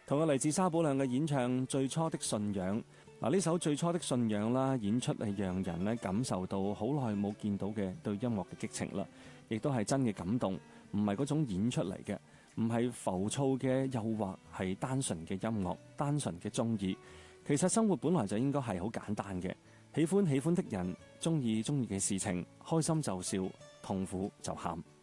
同樣嚟自沙寶亮嘅演唱《最初的信仰》。嗱，呢首《最初的信仰》啦，演出係讓人咧感受到好耐冇見到嘅對音樂嘅激情啦，亦都係真嘅感動，唔係嗰種演出嚟嘅，唔係浮躁嘅誘惑，係單純嘅音樂，單純嘅中意。其實生活本來就應該係好簡單嘅，喜歡喜歡的人，中意中意嘅事情，開心就笑，痛苦就喊。